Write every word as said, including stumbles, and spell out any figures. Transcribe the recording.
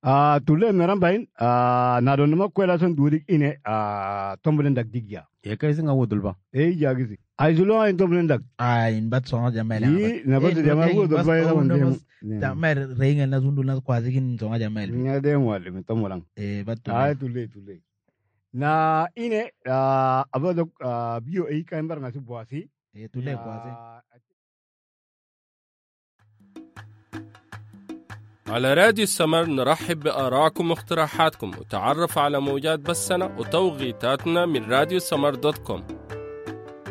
Ah, tule meran bain. Ah, na don ma kwela son durik ine. Ah, tombulen dak digya. E kai singa wudul ba. Eh, jagisi. Ay zulo ay tombulen dak. Ay, in bat songa jamel. Yi, na bat jamal wudul ba ya wande. Jamel reinga na zundu na kwazi kin songa jamel. Nya de wale mi tomulang. Eh, bat tule. Ay tule tule. Na ine ah abado ah bio ay kan bar ngasi buasi. Eh, tule kwazi. على راديو السمر نرحب بآراءكم واقتراحاتكم وتعرف على موجات بثنا وتوقيتاتنا من راديو السمر دوت كوم.